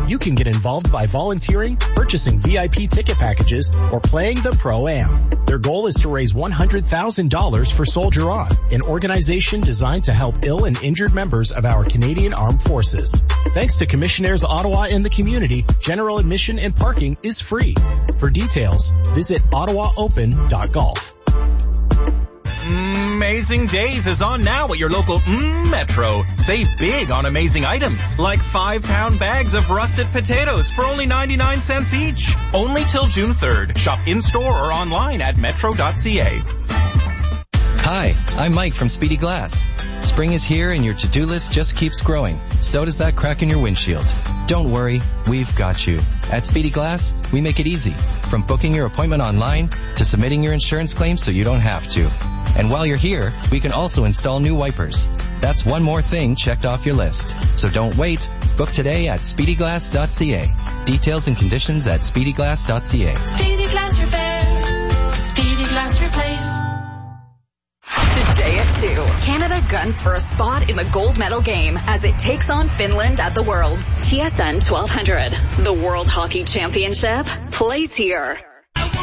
You can get involved by volunteering, purchasing VIP ticket packages, or playing the Pro-Am. Their goal is to raise $100,000 for Soldier On, an organization designed to help ill and injured members of our Canadian Armed Forces. Thanks to Commissionaires Ottawa and the community, general admission and parking is free. For details, visit ottawaopen.golf. Amazing Days is on now at your local Metro. Save big on amazing items, like 5-pound bags of russet potatoes for only 99 cents each. Only till June 3rd. Shop in-store or online at metro.ca. Hi, I'm Mike from Speedy Glass. Spring is here and your to-do list just keeps growing. So does that crack in your windshield. Don't worry, we've got you. At Speedy Glass, we make it easy. From booking your appointment online to submitting your insurance claim so you don't have to. And while you're here, we can also install new wipers. That's one more thing checked off your list. So don't wait. Book today at speedyglass.ca. Details and conditions at speedyglass.ca. Speedy Glass Repair. Speedy Glass Replace. Today at 2, Canada guns for a spot in the gold medal game as it takes on Finland at the Worlds. TSN 1200. The World Hockey Championship plays here.